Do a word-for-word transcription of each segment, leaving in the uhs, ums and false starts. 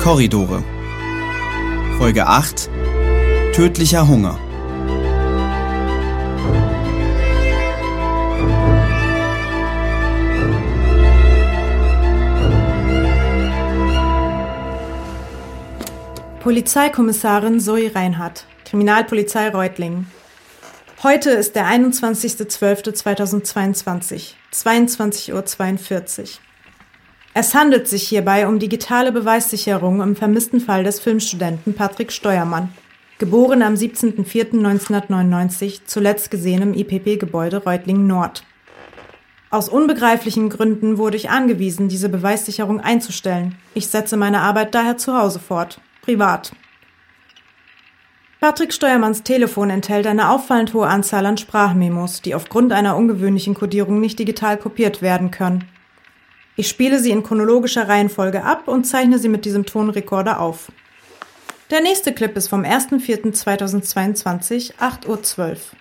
Korridore. Folge acht. Tödlicher Hunger. Polizeikommissarin Zoe Reinhardt, Kriminalpolizei Reutlingen. Heute ist der einundzwanzigster zwölfter zweitausendzweiundzwanzig, zweiundzwanzig Uhr zweiundvierzig. Es handelt sich hierbei um digitale Beweissicherung im vermissten Fall des Filmstudenten Patrick Steuermann, geboren am siebzehnten vierten neunzehnhundertneunundneunzig, zuletzt gesehen im I P P-Gebäude Reutlingen Nord. Aus unbegreiflichen Gründen wurde ich angewiesen, diese Beweissicherung einzustellen. Ich setze meine Arbeit daher zu Hause fort, privat. Patrick Steuermanns Telefon enthält eine auffallend hohe Anzahl an Sprachmemos, die aufgrund einer ungewöhnlichen Kodierung nicht digital kopiert werden können. Ich spiele sie in chronologischer Reihenfolge ab und zeichne sie mit diesem Tonrekorder auf. Der nächste Clip ist vom erster vierter zweitausendzweiundzwanzig, acht Uhr zwölf.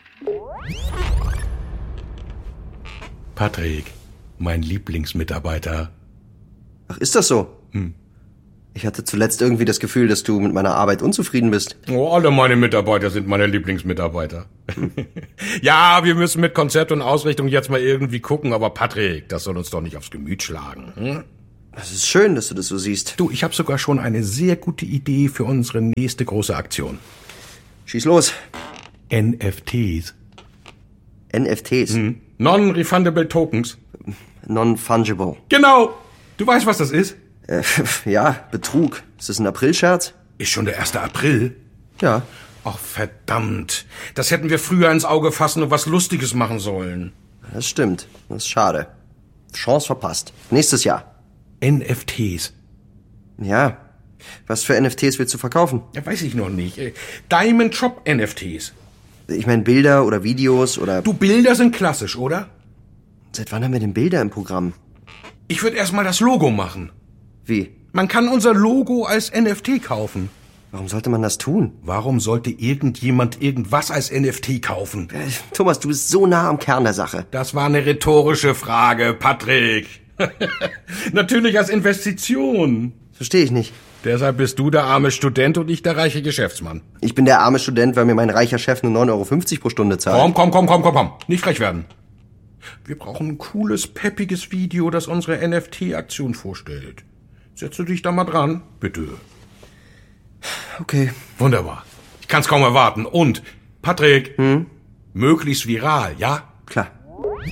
Patrick, mein Lieblingsmitarbeiter. Ach, ist das so? Hm. Ich hatte zuletzt irgendwie das Gefühl, dass du mit meiner Arbeit unzufrieden bist. Oh, alle meine Mitarbeiter sind meine Lieblingsmitarbeiter. Hm. Ja, wir müssen mit Konzept und Ausrichtung jetzt mal irgendwie gucken, aber Patrick, das soll uns doch nicht aufs Gemüt schlagen. Hm? Es ist schön, dass du das so siehst. Du, ich habe sogar schon eine sehr gute Idee für unsere nächste große Aktion. Schieß los. N F Ts. N F Ts? Hm. Non-Refundable Tokens. Non-Fungible. Genau. Du weißt, was das ist? Äh, ja, Betrug. Ist das ein Aprilscherz? Ist schon der erste April? Ja. Ach, verdammt. Das hätten wir früher ins Auge fassen und was Lustiges machen sollen. Das stimmt. Das ist schade. Chance verpasst. Nächstes Jahr. N F Ts. Ja. Was für N F Ts willst du verkaufen? Ja, weiß ich noch nicht. Diamond Shop N F Ts. Ich meine Bilder oder Videos oder... Du, Bilder sind klassisch, oder? Seit wann haben wir denn Bilder im Programm? Ich würde erstmal das Logo machen. Wie? Man kann unser Logo als N F T kaufen. Warum sollte man das tun? Warum sollte irgendjemand irgendwas als N F T kaufen? Äh, Thomas, du bist so nah am Kern der Sache. Das war eine rhetorische Frage, Patrick. Natürlich als Investition. Verstehe ich nicht. Deshalb bist du der arme Student und ich der reiche Geschäftsmann. Ich bin der arme Student, weil mir mein reicher Chef nur neun Euro fünfzig pro Stunde zahlt. Komm, komm, komm, komm, komm, komm. Nicht frech werden. Wir brauchen ein cooles, peppiges Video, das unsere N F T-Aktion vorstellt. Setzt du dich da mal dran? Bitte. Okay. Wunderbar. Ich kann's kaum erwarten. Und, Patrick, hm? möglichst viral, ja? Klar.